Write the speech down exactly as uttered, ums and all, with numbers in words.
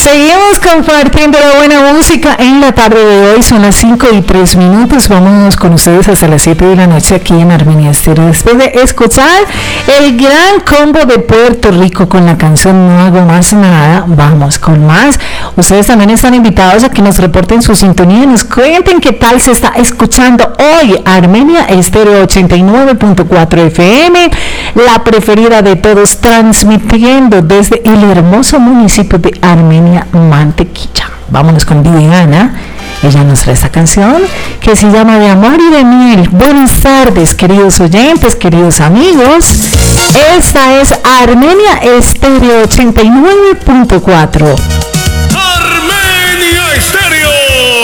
Seguimos compartiendo la buena música en la tarde de hoy. Son las cinco y tres minutos. Vámonos con ustedes hasta las siete de la noche aquí en Armenia Estéreo. Después de escuchar el gran combo de Puerto Rico con la canción No Hago Más Nada, vamos con más. Ustedes también están invitados a que nos reporten su sintonía y nos cuenten qué tal se está escuchando hoy. Armenia Estéreo ochenta y nueve punto cuatro F M, la preferida de todos, transmitiendo desde el hermoso municipio de Armenia Mantequilla. Vámonos con Viviana. Ella nos trae esta canción que se llama De Amor y de Miel. Buenas tardes, queridos oyentes, queridos amigos. Esta es Armenia Estéreo ochenta y nueve punto cuatro.